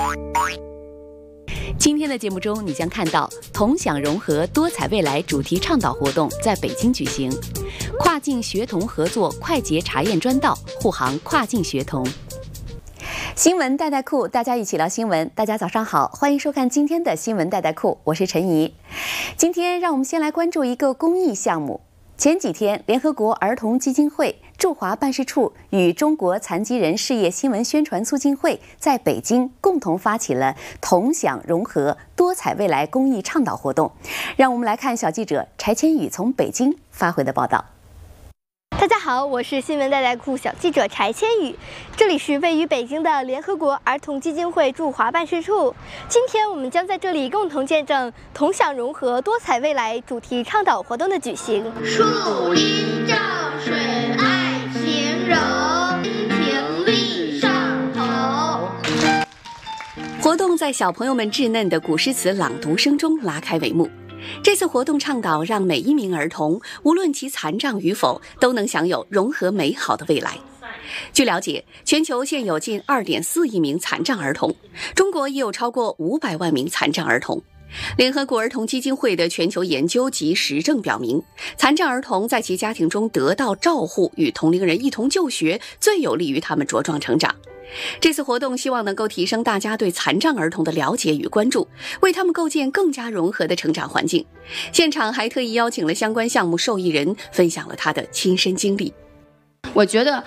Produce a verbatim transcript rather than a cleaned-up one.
今天的节目中，你将看到同享融合多彩未来主题倡导活动在北京举行，跨境学童合作快捷查验专道，护航跨境学童。新闻带带库，大家一起聊新闻。大家早上好，欢迎收看今天的新闻带带库，我是陈怡。今天让我们先来关注一个公益项目。前几天，联合国儿童基金会驻华办事处与中国残疾人事业新闻宣传促进会在北京共同发起了同享融合多彩未来公益倡导活动。让我们来看小记者柴千羽从北京发回的报道。 大家好，我是新闻带带库小记者柴千羽，这里是位于北京的联合国儿童基金会驻华办事处。今天我们将在这里共同见证同享融合多彩未来主题倡导活动的举行。 树荫照水，爱情柔，亲情力上头。 活动在小朋友们稚嫩的古诗词朗读声中拉开帷幕。这次活动倡导让每一名儿童，无论其残障与否，都能享有融合美好的未来。据了解，全球现有近 二点四亿名残障儿童，中国也有超过五百万名残障儿童。联合国儿童基金会的全球研究及实证表明，残障儿童在其家庭中得到照护，与同龄人一同就学，最有利于他们茁壮成长。这次活动希望能够提升大家对残障儿童的了解与关注，为他们构建更加融合的成长环境。现场还特意邀请了相关项目受益人，分享了他的亲身经历。 我觉得